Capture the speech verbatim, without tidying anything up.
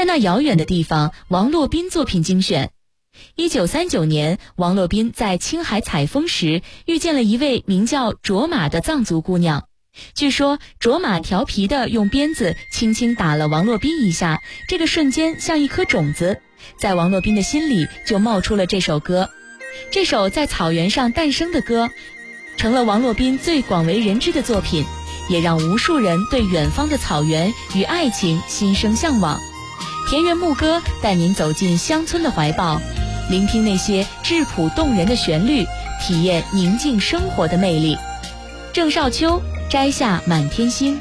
在那遥远的地方，王洛宾作品精选。一九三九年，王洛宾在青海采风时遇见了一位名叫卓玛的藏族姑娘。据说卓玛调皮地用鞭子轻轻打了王洛宾一下，这个瞬间像一颗种子，在王洛宾的心里就冒出了这首歌。这首在草原上诞生的歌，成了王洛宾最广为人知的作品，也让无数人对远方的草原与爱情心生向往。田园牧歌带您走进乡村的怀抱，聆听那些质朴动人的旋律，体验宁静生活的魅力。郑少秋，摘下满天星。